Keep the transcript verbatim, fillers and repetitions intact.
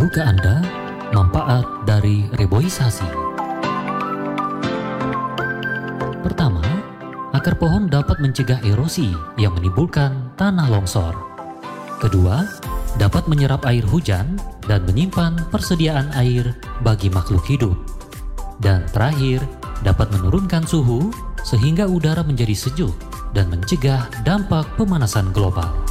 Tahukah Anda manfaat dari reboisasi? Pertama, akar pohon dapat mencegah erosi yang menimbulkan tanah longsor. Kedua, dapat menyerap air hujan dan menyimpan persediaan air bagi makhluk hidup. Dan terakhir, dapat menurunkan suhu sehingga udara menjadi sejuk dan mencegah dampak pemanasan global.